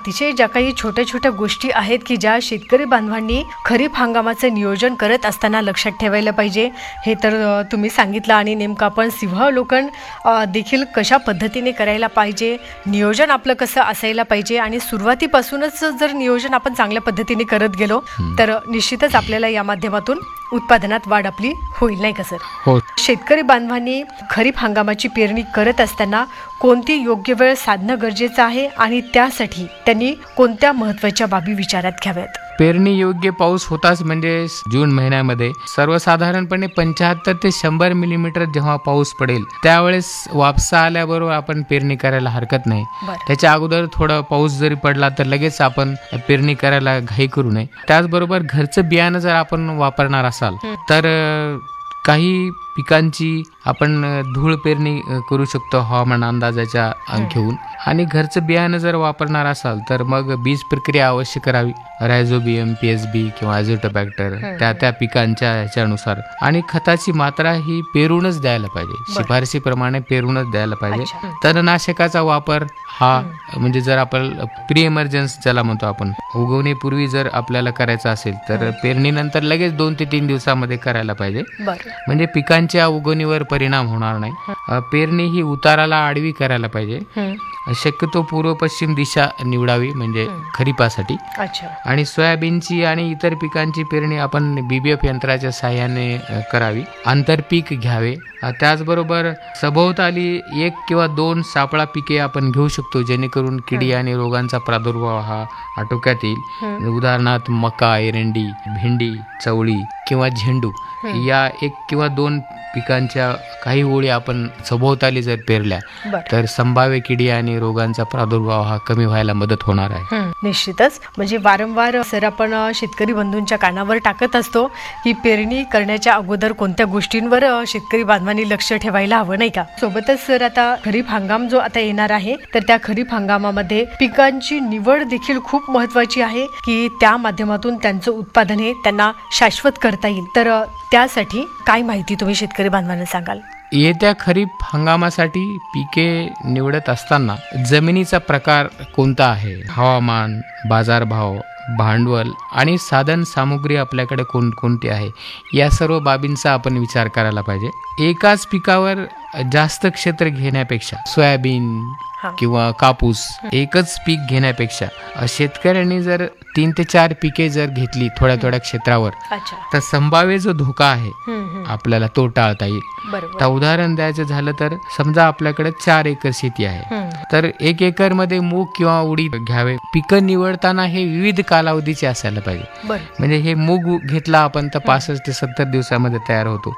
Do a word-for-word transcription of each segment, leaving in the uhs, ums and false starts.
अतिशय ज्या काही छोट्या छोट्या गोष्टी आहेत की ज्या शेतकरी बांधवांनी खरीप हंगामाचं नियोजन करत असताना लक्षात ठेवायला पाहिजे हे तर अ, तुम्ही सांगितलं. आणि नेमकं आपण सिंहावलोकन अ, देखील कशा पद्धतीने करायला पाहिजे, नियोजन आपलं कसं असायला पाहिजे आणि सुरुवातीपासूनच जर नियोजन आपण चांगल्या पद्धतीने करत गेलो तर निश्चितच आपल्याला या माध्यमातून उत्पादनात वाढ आपली होईल, नाही का सर? हो. शेतकरी बांधवांनी खरीप हंगामाची पेरणी करत असताना कोणती योग्य वेळ साधणं गरजेचं आहे आणि त्यासाठी त्यांनी कोणत्या महत्त्वाच्या बाबी विचारात घ्याव्यात? पेरणी योग्य पाऊस होताच म्हणजे जून महिन्यामध्ये सर्वसाधारणपणे पंच्याहत्तर ते शंभर मिलीमीटर जेव्हा पाऊस पडेल त्यावेळेस वापसा आल्याबरोबर आपण पेरणी करायला हरकत नाही. बरं. त्याच्या अगोदर थोडा पाऊस जरी पडला तर लगेच आपण पेरणी करायला घाई करू नये. त्याचबरोबर घरचं बियाणं जर आपण वापरणार असाल तर अ, काही पिकांची आपण अ, धूळ पेरणी अ, करू शकतो हवामान अंदाजाच्या अ, घेऊन. आणि घरचं बियाणं जर वापरणार असाल तर मग बीज प्रक्रिया अवश्य करावी. रायझोबियम, पी एस बी किंवा अझोटोबॅक्टर त्या त्या पिकांच्या ह्याच्यानुसार. आणि खताची मात्रा ही पेरूनच द्यायला पाहिजे, शिफारशीप्रमाणे पेरूनच द्यायला पाहिजे. तणनाशकाचा वापर हा म्हणजे जर आपण प्री इमर्जन्सी ज्याला म्हणतो आपण, उगवणीपूर्वी जर आपल्याला करायचा असेल तर पेरणीनंतर लगेच दोन ते तीन दिवसामध्ये करायला पाहिजे, म्हणजे पिकांच्या उगवणीवर परिणाम होणार नाही. अ, पेरणी ही उताराला आडवी करायला पाहिजे. शक्यतो पूर्व पश्चिम दिशा निवडावी म्हणजे खरीपासाठी. अच्छा. आणि सोयाबीनची आणि इतर पिकांची पेरणी आपण बीबीएफ यंत्राच्या साहाय्याने अ, करावी. आंतरपीक घ्यावे. अ, त्याचबरोबर सभोवताली एक किंवा दोन सापळा पिके आपण घेऊ शकतो जेणेकरून किडी आणि रोगांचा प्रादुर्भाव हा आटोक्यात येईल. उदाहरणार्थ मका, एरंडी, भेंडी, चवळी किंवा झेंडू या एक किंवा दोन पिकांच्या काही ओळी आपण सभोवताली जर पेरल्या तर संभाव्य किडी आणि रोगांचा प्रादुर्भाव हा कमी व्हायला मदत होणार आहे. निश्चितच. म्हणजे वारंवार सर आपण अ, शेतकरी बंधूंच्या कानावर टाकत असतो की पेरणी करण्याच्या अगोदर कोणत्या गोष्टींवर अ, शेतकरी बांधवांनी लक्ष ठेवायला हवं, नाही का? सोबतच सर आता खरीप हंगाम जो आता येणार आहे तर त्या खरीप हंगामामध्ये पिकांची निवड देखील खूप महत्वाची आहे की त्या माध्यमातून त्यांचं उत्पादन हे त्यांना शाश्वत करता येईल. तर अ, त्यासाठी काय माहिती तुम्ही शेतकरी बांधवांना सांगाल? येत्या खरीप हंगामासाठी पिके निवडत असताना जमिनीचा प्रकार कोणता आहे, हवामान, बाजारभाव, भांडवल आणि साधन सामुग्री आपल्याकडे कोणकोणती आहे या सर्व बाबींचा आपण विचार करायला पाहिजे. एकाच पिकावर जास्त क्षेत्र घेण्यापेक्षा सोयाबीन किंवा कापूस एकच पीक घेण्यापेक्षा शेतकऱ्यांनी जर तीन ते चार पिके जर घेतली थोड्या थोड्या क्षेत्रावर तर संभाव्य जो धोका आहे आपल्याला तो टाळता येईल. तर उदाहरण द्यायचं झालं तर समजा आपल्याकडे चार एकर शेती आहे तर एक एकर मध्ये मूग किंवा उडीद घ्यावे. पिकं निवडताना हे विविध कालावधीचे असायला पाहिजे. म्हणजे हे मूग घेतला आपण तर पासष्ट ते सत्तर दिवसामध्ये तयार होतो.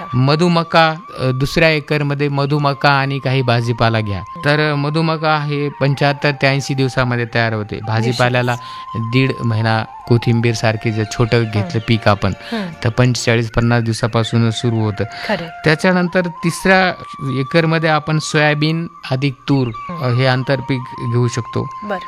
मधुमका दुसऱ्या एकर मध्ये मधुमका आणि काही भाजीपाला घ्या तर मधुमका हे पंच्याहत्तर ते ऐंशी दिवसामध्ये तयार होते. भाजीपाल्याला दीड महिना, कोथिंबीर सारखे जे छोटं घेतलं पीक आपण तर पंचेचाळीस पन्नास दिवसापासून सुरू होतं. त्याच्यानंतर तिसऱ्या एकरमध्ये आपण सोयाबीन अधिक तूर हे आंतरपीक घेऊ शकतो.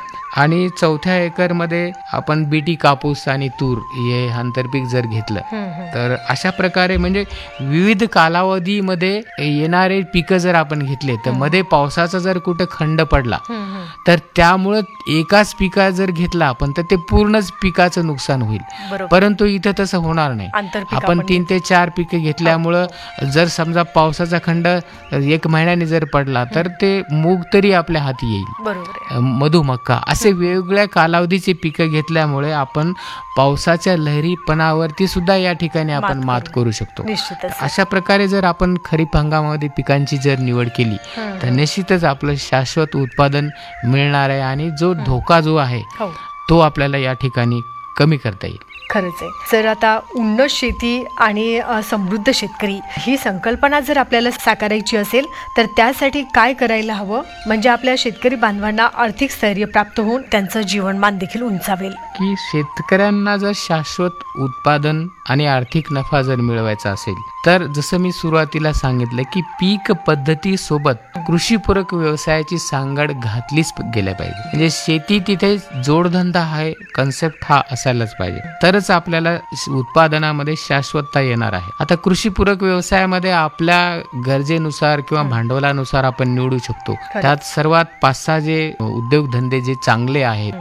आणि चौथ्या एकरमध्ये आपण बीटी, कापूस आणि तूर हे आंतरपीक जर घेतलं तर अशा प्रकारे म्हणजे विविध कालावधीमध्ये येणारे पिकं जर आपण घेतले तर मध्ये पावसाचा जर कुठं खंड पडला तर त्यामुळं एकाच पिका जर घेतला आपण तर ते पूर्णच पिकाचं नुकसान होईल. परंतु इथं तसं होणार नाही. आपण तीन ते चार पिके घेतल्यामुळं जर समजा पावसाचा खंड एक महिन्याने जर पडला तर ते मूग तरी आपल्या हाती येईल. मधुमका असे वेगवेगळ्या कालावधीचे पिकं घेतल्यामुळे आपण पावसाच्या लहरीपणावरती सुद्धा या ठिकाणी आपण मात करू शकतो. अशा प्रकारे जर आपण खरीप हंगामामध्ये पिकांची जर निवड केली तर निश्चितच आपलं शाश्वत उत्पादन मिळणार आहे आणि जो धोका जो आहे तो आपल्याला या ठिकाणी कमी करता येईल. खरंच आहे सर. आता उन्नत शेती आणि अ, समृद्ध शेतकरी ही संकल्पना जर आपल्याला साकारायची असेल तर त्यासाठी काय करायला हवं म्हणजे आपल्या शेतकरी बांधवांना आर्थिक स्थैर्य प्राप्त होऊन त्यांचं जीवनमान देखील उंचावेल? की शेतकऱ्यांना जर शाश्वत उत्पादन आणि आर्थिक नफा जर मिळवायचा असेल तर जसं मी सुरुवातीला सांगितलं की पीक पद्धतीसोबत कृषीपूरक व्यवसायाची सांगड घातलीच गेल्या पाहिजे. म्हणजे शेती तिथे जोडधंदा हा कन्सेप्ट हा असायलाच पाहिजे तरच आपल्याला उत्पादनामध्ये शाश्वतता येणार आहे. आता कृषीपूरक व्यवसायामध्ये आपल्या गरजेनुसार किंवा भांडवलानुसार आपण निवडू शकतो. त्यात सर्वात पाच सहा जे उद्योगधंदे जे चांगले आहेत